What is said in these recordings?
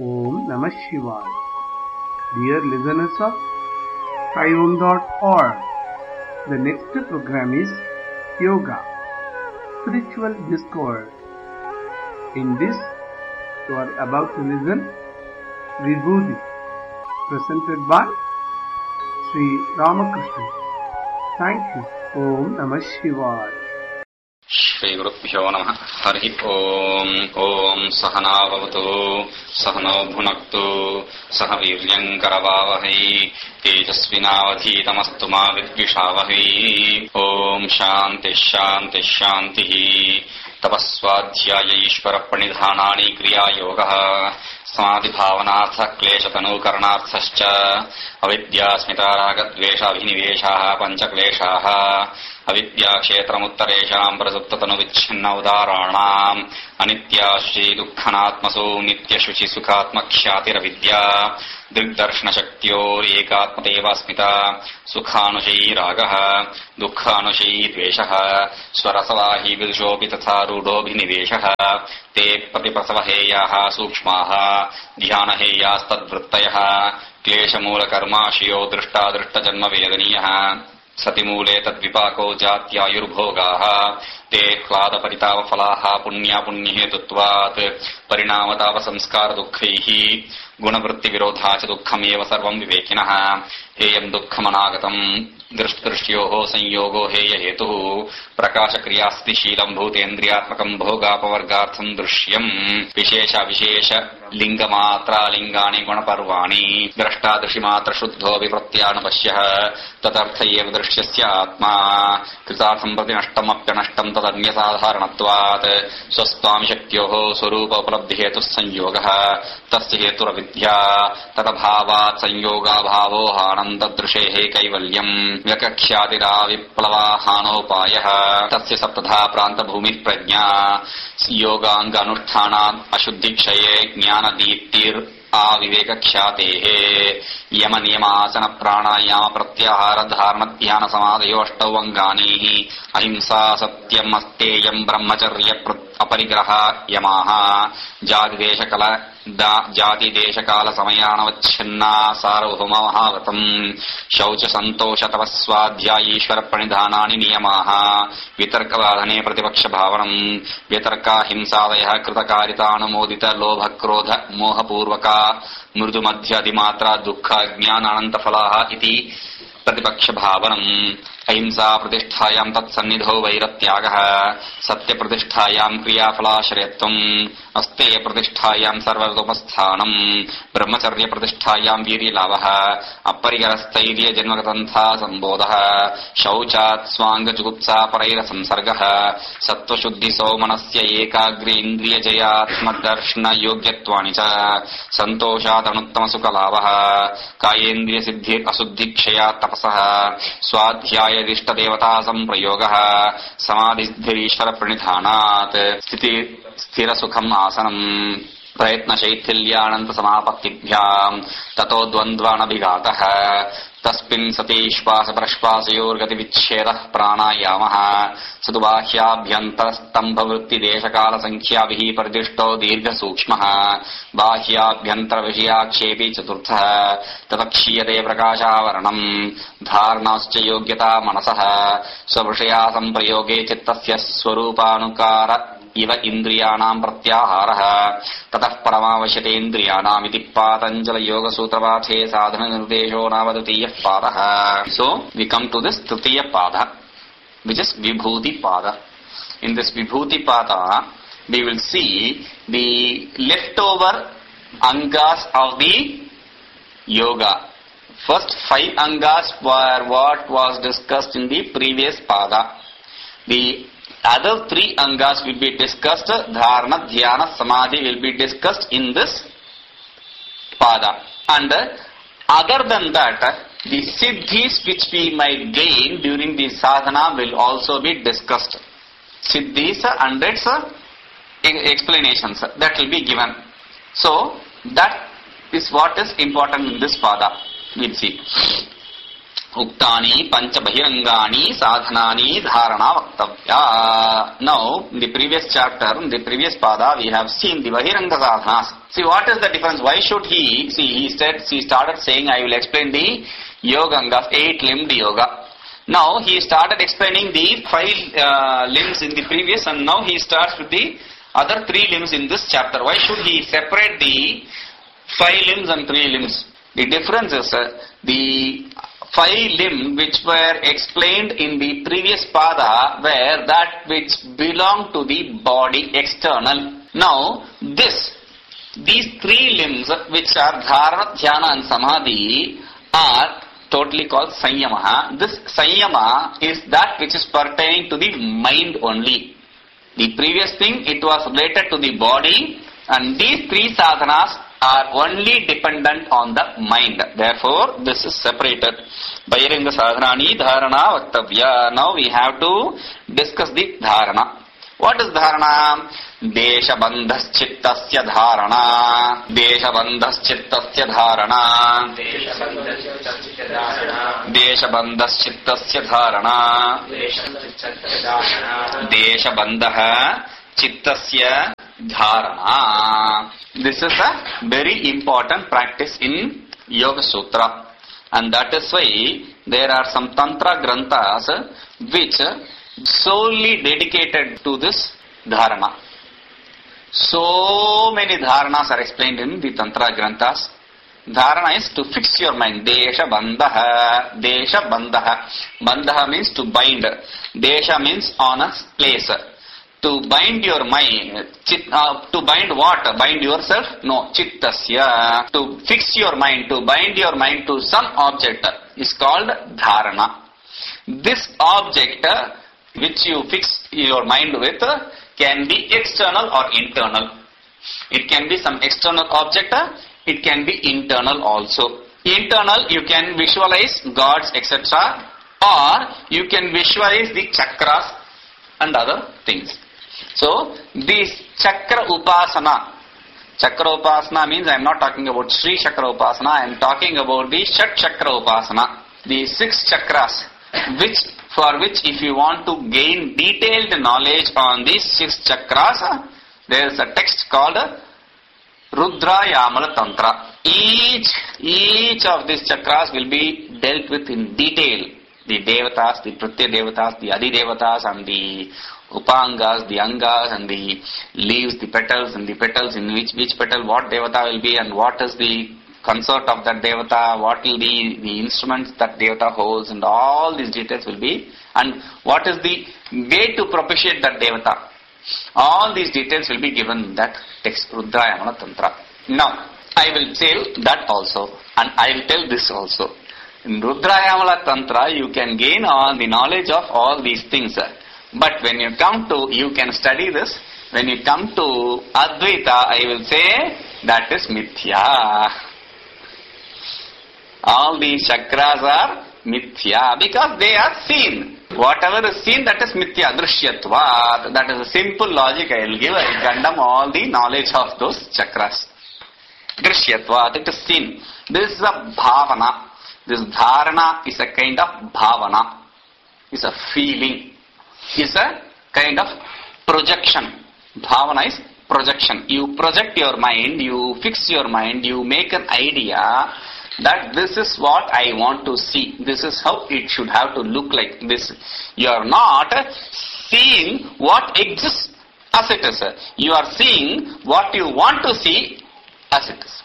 Om Namah Shivaya. Dear listeners of Shaivam.org, the next program is Yoga, Spiritual Discourse. In this, you are about to listen Vibhuti, presented by Sri Ramakrishna. Thank you. Om Namah Shivaya. Shri गुरुभ्यो नमः. हरि ओम्. ओम् सहना भवतु, सहनौ भुनक्तु, सह वीर्यङ्करवावहै, तेजस्विनावधीतमस्तु मा विद्विषावहै. ओम् शान्तिः शान्तिः शान्तिः. तपस्वाध्याय ईश्वर प्रणिधानानि क्रियायोगः समाधिभावनार्थः क्लेशतनूकरणार्थश्च अविद्यास्मितारागद्वेषाभिनिवेशाः पञ्चक्लेशाः अविद्याक्षेत्रमुत्तरेषाम् प्रसुप्ततनुविच्छिन्न उदाराणाम् अनित्याश्री दुःखनात्मसु नित्यशुचिसुखात्मख्यातिरविद्या दिग्दर्शनशक्त्योरेकात्मतेवास्मिता सुखानुशयी रागः दुःखानुशयी द्वेषः स्वरसवाही विदुषोऽपि तथा रूढोऽभिनिवेशः ते प्रतिप्रसवहेयाः सूक्ष्माः ध्यानहेयास्तद्वृत्तयः क्लेशमूलकर्माशयो दृष्टादृष्टजन्मवेदनीयः सतिमूले तद्विपाको जात्यायुर्भोगाः ते ह्लादपरितापफलाः पुण्यापुण्यहेतुत्वात् परिणामतापसंस्कारदुःखैः गुणवृत्तिविरोधा च दुःखमेव सर्वम् विवेकिनः हेयम् दुःखमनागतम् दृष्ट्योः संयोगो हेयहेतुः प्रकाशक्रियास्थिशीलम् भूतेन्द्रियात्मकम् भोगापवर्गार्थम् दृश्यम् विशेषविशेष लिङ्गमात्रालिङ्गानि गुणपर्वाणि द्रष्टादृशिमात्रशुद्धोऽपि प्रत्यानुपश्यः तदर्थ एव दृश्यस्य आत्मा कृतार्थम् प्रति नष्टमप्यनष्टम् तदन्यसाधारणत्वात् स्वस्वामिशक्त्योः स्वरूप उपलब्धिहेतुः संयोगः तस्य हेतुरविद्या तदभावात् संयोगाभावो आनन्ददृशेः कैवल्यम् व्यकख्यातिराविप्लवाहानोपायः तस्य सप्तधा प्रान्तभूमिः प्रज्ञा योगाङ्गानुष्ठानात् अशुद्धिक्षये ज्ञानदीप्तिर् आविवेकख्यातेः यम नियमासन प्राणायाम प्रत्याहार धारण ध्यान समाधयो अष्टौ अंगानि अहिंसा सत्यम् अस्तेयम् ब्रह्मचर्य अपरिग्रह यमाः जाति देश काल समयानवच्छिन्ना सार्वभौम महाव्रतम् शौच संतोष तपस्वाध्यायीश्वर प्रणिधानानि नियमाः वितर्कवादने प्रतिपक्ष भावनम् व्यतर्का हिंसादयः कृतकारितानुमोदित लोभ क्रोध मोहपूर्वका मृदु मध्य अधिमात्रा दुःख ज्ञान अनन्तफलाः इति प्रतिपक्ष भावनम् अहिंसा प्रतिष्ठायाम् तत्सन्निधौ वैरत्यागः सत्य प्रतिष्ठायाम् क्रियाफलाश्रयत्वम् अस्तेय प्रतिष्ठायाम् सर्वतोपस्थानम् ब्रह्मचर्य प्रतिष्ठायाम् वीर्यलाभः अपरिकरस्थैर्य जन्मगतन्था सम्बोधः शौचात् स्वाङ्गजुगुप्सा परैरसंसर्गः सत्त्वशुद्धि सौमनस्य एकाग्रेन्द्रियजयात्मदर्शन योग्यत्वानि च सन्तोषादनुत्तमसुखलाभः कायेन्द्रियसिद्धि अशुद्धिक्षयात् तपसः स्वाध्याय दिष्टदेवता संप्रयोगः समाधिस्थिरीश्वर प्रणिधानात् स्थिर सुखम् आसनम् प्रयत्न शैथिल्यानन्त समापत्तिभ्याम् ततो द्वन्द्वानभिघातः तस्मिन् सति श्वास प्रश्वासयोर्गति विच्छेदः प्राणायामः सदुबाह्याभ्यन्तरस्तम्भवृत्तिदेशकाल संख्याभिः परिदिष्टो दीर्घसूक्ष्मः बाह्याभ्यन्तरविषयाक्षेपी चतुर्थः ततक्षीयते प्रकाशावरणम् धारणाश्च योग्यता मनसः स्वविषया संप्रयोगे चित्तस्य स्वरूपानुकार इव इन्द्रियाणाम् प्रत्याहारः ततः परमावश्यते इन्द्रियाणामिति पातञ्जल योग सूत्रपाठे साधन निर्देशो नाम तृतीयः पादः. So we come to this तृतीय पाद, which is Vibhuti pada. In this Vibhuti pada we will see the leftover angas of the yoga. First 5 angas were what was discussed in the previous pada. The other 3 angas will be discussed. Dharana, Dhyana, Samadhi will be discussed in this pada. And other than that, the siddhis which we might gain during the sadhana will also be discussed. Siddhis and its explanations that will be given. So that is what is important in this pada. We'll see. Uktani pancha bahirangani sadhanani dharana vaktavya. Now, in the previous chapter, in the previous pada, we have seen the bahiranga sadhanas. See, what is the difference? Why should he? See, he started saying, I will explain the yogangas, 8-limbed yoga. Now, he started explaining the 5 limbs in the previous, and now he starts with the other 3 limbs in this chapter. Why should he separate the 5 limbs and 3 limbs? The difference is the 5 limbs which were explained in the previous pada were that which belong to the body external. Now, these 3 limbs which are dharana, dhyana and samadhi are totally called sanyama. This sanyama is that which is pertaining to the mind only. The previous thing, it was related to the body, and these 3 sadhanas are only dependent on the mind. Therefore, this is separated. Bahiranga sadhanani dharana vaktavya. Now we have to discuss the dharana. What is dharana? Desha bandhas chittasya dharana. Desha bandhas chittasya dharana. Desha bandhas chittasya dharana. Desha bandha chittasya dharana. This is a very important practice in Yoga Sutra, and that is why there are some Tantra Granthas which solely dedicated to this dharana. So many dharanas are explained in the Tantra Granthas. Dharana is to fix your mind. Desha bandha. Desha bandha. Bandha means to bind. Desha means on a place. To bind your mind. To bind what? Bind yourself? No. Chittasya. To fix your mind. To bind your mind to some object is called dharana. This object which you fix your mind with can be external or internal. It can be some external object. It can be internal also. Internal, you can visualize gods, etc. Or you can visualize the chakras and other things. So, this chakra upasana. Chakra upasana means I am not talking about Sri Chakra upasana. I am talking about the Shat Chakra upasana. The 6 chakras, for which if you want to gain detailed knowledge on these 6 chakras, there is a text called Rudrayamala Tantra. Each of these chakras will be dealt with in detail. The devatas, the pratya devatas, the adi devatas, and the upangas, the angas, and the leaves, the petals, and the petals in which petal what devata will be, and what is the consort of that devata, what will be the instruments that devata holds, and all these details will be, and what is the way to propitiate that devata. All these details will be given in that text, Rudrayamala Tantra. Now, I will tell that also, and I will tell this also. In Rudrayamala Tantra, you can gain all the knowledge of all these things. But when you come to, you can study this. When you come to Advaita, I will say that is Mithya. All these chakras are Mithya because they are seen. Whatever is seen, that is Mithya, Drishyatvat. That is a simple logic I will give. I will condemn all the knowledge of those chakras. Drishyatvat, it is seen. This is a bhavana. This dharana is a kind of bhavana. It's a feeling. It's a kind of projection. Bhavana is projection. You project your mind, you fix your mind, you make an idea that this is what I want to see. This is how it should have to look like. This. You are not seeing what exists as it is. You are seeing what you want to see as it is.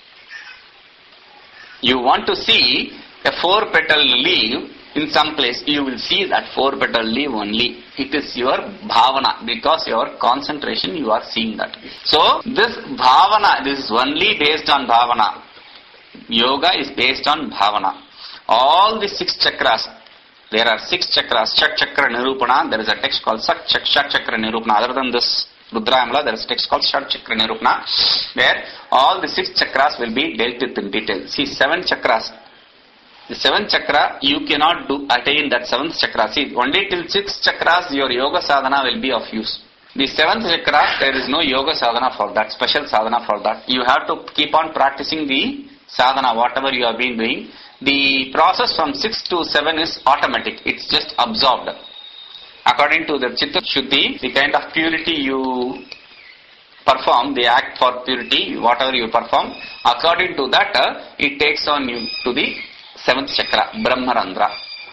You want to see a 4-petal leaf in some place, you will see that 4-petal leaf only. It is your bhavana, because your concentration you are seeing that. So, this bhavana, this is only based on bhavana. Yoga is based on bhavana. All the 6 chakras, there are 6 chakras, Shat Chakra Nirupana, there is a text called Shat Chakra Nirupana. Other than this Rudrayamala, there is a text called Shat Chakra Nirupana, where all the 6 chakras will be dealt with in detail. See, 7 chakras. The 7th chakra, you cannot attain that 7th chakra. See, only till 6 chakras your yoga sadhana will be of use. The 7th chakra, there is no yoga sadhana for that, special sadhana for that. You have to keep on practicing the sadhana, whatever you have been doing. The process from 6 to 7 is automatic. It's just absorbed. According to the Chitta Shuddhi, the kind of purity you perform, the act for purity, whatever you perform, according to that, it takes on you to the 7th chakra, Brahmarandra.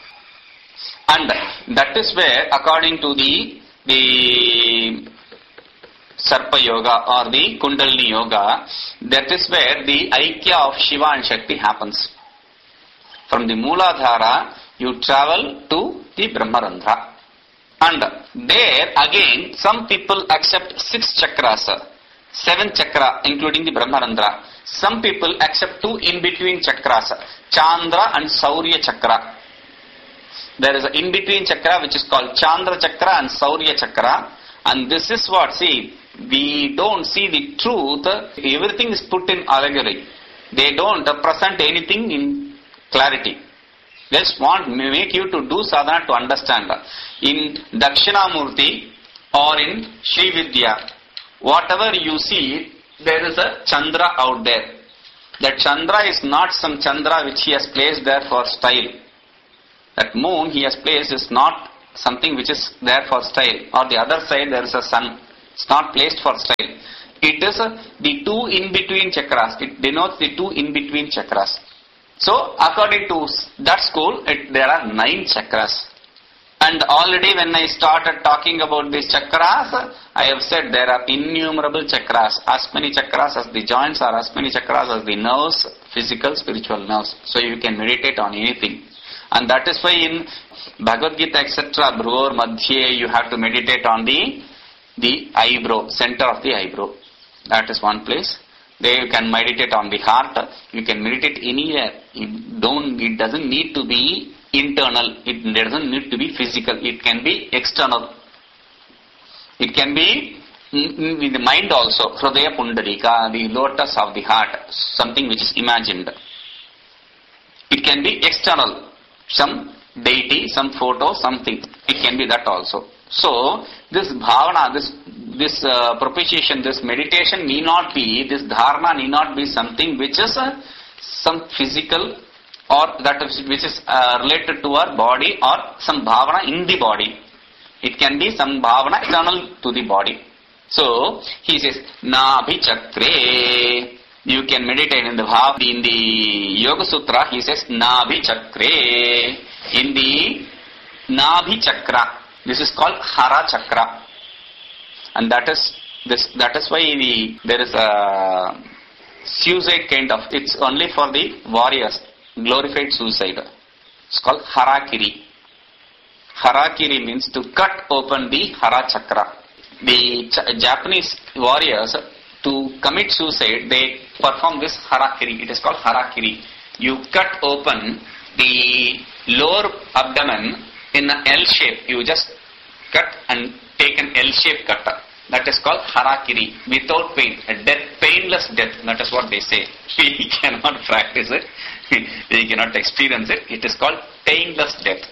And that is where, according to the Sarpa Yoga or the Kundalini Yoga, that is where the Aikya of Shiva and Shakti happens. From the Mooladhara, you travel to the Brahmarandra. And there again, some people accept 6 chakras, 7 chakra including the Brahmarandra. Some people accept 2 in-between chakras, Chandra and Saurya chakra. There is an in-between chakra which is called Chandra chakra and Saurya chakra. And this is what, see, we don't see the truth. Everything is put in allegory. They don't present anything in clarity. Just make you to do sadhana to understand. In Dakshinamurti or in Sri Vidya, whatever you see, there is a Chandra out there. That Chandra is not some Chandra which he has placed there for style. That moon he has placed is not something which is there for style. Or the other side there is a sun. It's not placed for style. It is the 2 in-between chakras. It denotes the 2 in-between chakras. So, according to that school, there are 9 chakras. And already when I started talking about these chakras, I have said there are innumerable chakras. As many chakras as the joints are, as many chakras as the nerves, physical, spiritual nerves. So you can meditate on anything. And that is why in Bhagavad Gita, etc., Bhruvor Madhye, you have to meditate on the eyebrow, center of the eyebrow. That is one place. There you can meditate on the heart. You can meditate anywhere. It doesn't need to be internal. It doesn't need to be physical. It can be external. It can be in the mind also. Hridaya Pundarika, the lotus of the heart, something which is imagined. It can be external. Some deity, some photo, something. It can be that also. So, this bhavana, this propitiation, this meditation need not be, this dharana need not be something which is some physical or that which is related to our body or some bhavana in the body. It can be some bhavana external to the body. So, he says, Nabhi Chakre. You can meditate in the in the Yoga Sutra, he says, Nabhi Chakre. In the Nabhi Chakra. This is called Hara Chakra. And that is why there is a suicide kind of, it's only for the warriors, glorified suicide. It's called Harakiri. Harakiri means to cut open the Hara Chakra. The Japanese warriors, to commit suicide, they perform this Harakiri. It is called Harakiri. You cut open the lower abdomen in an L shape. You just cut and take an L-shaped cut. That is called Harakiri, without pain. A death, painless death. That is what they say. We cannot practice it. We cannot experience it. It is called painless death.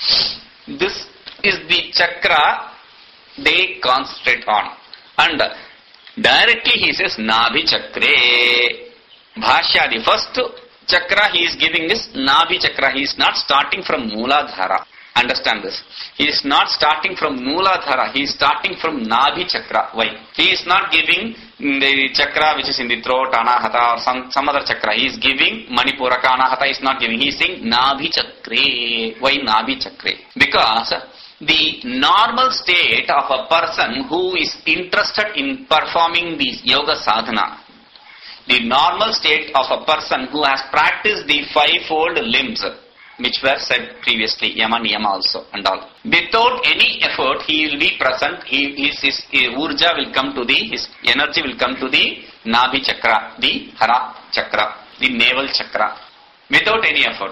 This is the chakra they concentrate on. And directly he says, Nabhi Chakre. Bhashya, the first chakra he is giving is Nabhi Chakra. He is not starting from Mooladhara. Understand this. He is not starting from Mooladhara. He is starting from Nabhi Chakra. Why? He is not giving the chakra which is in the throat, Anahata, or some other chakra. He is giving Manipuraka, Anahata. He is not giving. He is saying Nabhi Chakre. Why Nabhi Chakre? Because the normal state of a person who is interested in performing the yoga sadhana, the normal state of a person who has practiced the 5-fold limbs, which were said previously, Yama, Niyama also and all. Without any effort, he will be present, his urja will come to his energy will come to the Nabhi Chakra, the Hara Chakra, the navel chakra, without any effort.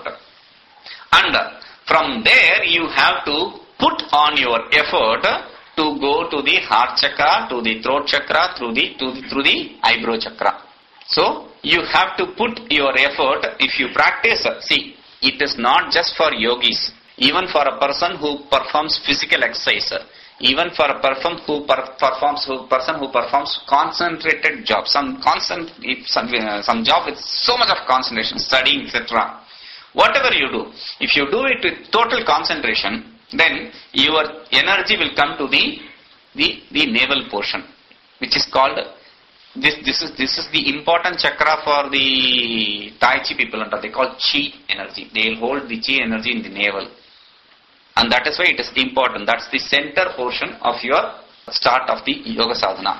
And from there you have to put on your effort to go to the heart chakra, to the throat chakra, through the eyebrow chakra. So, you have to put your effort, if you practice, see, it is not just for yogis, even for a person who performs physical exercise, even for a person who performs concentrated job, some job with so much of concentration, studying, etc. Whatever you do, if you do it with total concentration, then your energy will come to the navel portion, which is called, this is the important chakra for the Tai Chi people, they call Chi energy. They will hold the Chi energy in the navel. And that is why it is important. That's the center portion of your start of the yoga sadhana.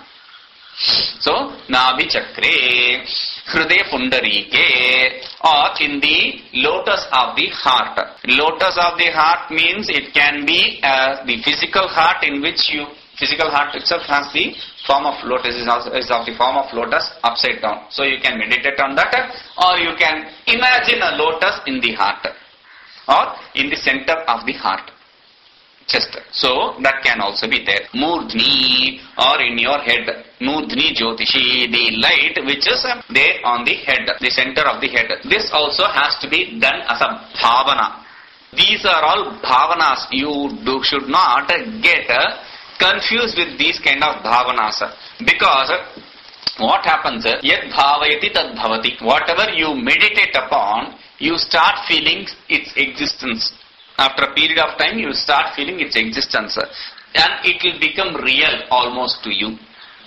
So, Nabhi Chakre, Hriday Pundarike, or in the lotus of the heart. Lotus of the heart means it can be the physical heart in which physical heart itself has the form of lotus, is of the form of lotus upside down. So you can meditate on that, or you can imagine a lotus in the heart, or in the center of the heart, chest. So that can also be there. Murdhni, or in your head. Murdhni Jyotishi, the light which is there on the head, the center of the head. This also has to be done as a bhavana. These are all bhavanas. You should not get confused with these kind of bhavanas. Because what happens, yad bhavayati tad bhavati. Whatever you meditate upon, you start feeling its existence. After a period of time, you start feeling its existence. And it will become real almost to you.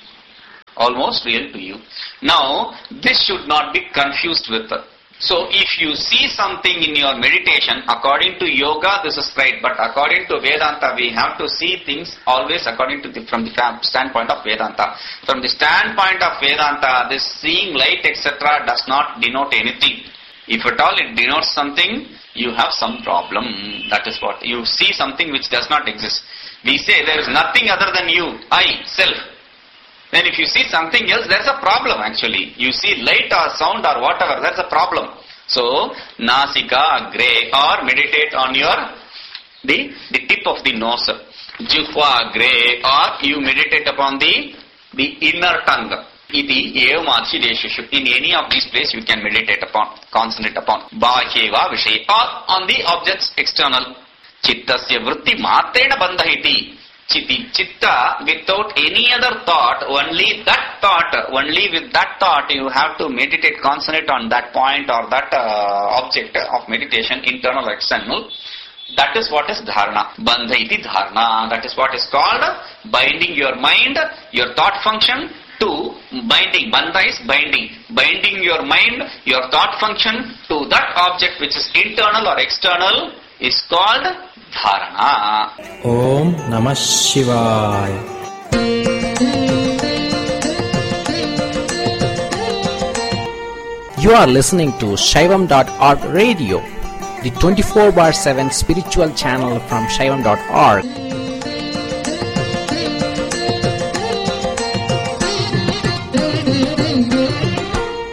Almost real to you. Now, this should not be confused with. So, if you see something in your meditation, according to yoga, this is right. But according to Vedanta, we have to see things always according to from the standpoint of Vedanta. From the standpoint of Vedanta, this seeing light, etc. does not denote anything. If at all it denotes something, you have some problem. That is what. You see something which does not exist. We say there is nothing other than you, I, self. Then if you see something else, there's a problem actually. You see light or sound or whatever, that's a problem. So, Nasika Agre, or meditate on the tip of the nose. Jihva Agre, or you meditate upon the inner tongue. Iti evamadhi deshishu. In any of these places you can meditate upon, concentrate upon. Bahyeva Vishay, or on the objects external. Chittasya vritti matena bandhahiti. Chitta, without any other thought, only with that thought you have to meditate, concentrate on that point or that object of meditation, internal or external. That is what is dharana. Bandha iti dharana. That is what is called binding your mind, your thought function to binding. Bandha is binding. Binding your mind, your thought function to that object which is internal or external is called dharana. Om Namah Shivaya. You are listening to Shaivam.org radio, the 24/7 spiritual channel from Shaivam.org.